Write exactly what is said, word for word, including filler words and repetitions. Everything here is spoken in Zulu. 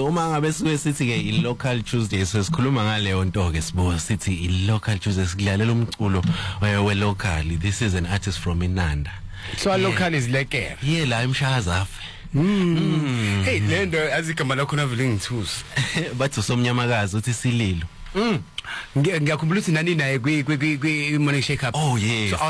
uma ngabe sibe sithi ke i local Tuesday sesikhuluma ngale nto ke sibo sithi i local Tuesday sikulalela umculo we local. This is an artist from Inanda. So yeah. Local is Lekere. Yeah, la eMshakazafe. Mm. Hey, lendo azigama lakho na vele ngithusa. Bathi somnyamakazi uthi sililo. Mm. Ngiyakhumbula ukuthi nani naye kwi kwi kwi Morning Shake Up. Oh yeah. So,